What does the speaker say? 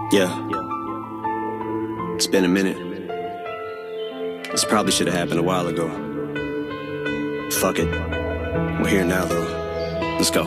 Yeah, it's been a minute. This probably should have happened a while ago. Fuck it. We're here now, though. Let's go.